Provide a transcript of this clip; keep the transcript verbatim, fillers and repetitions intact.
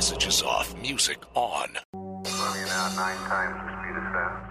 Messages off, music on. Running out nine times the speed of sound.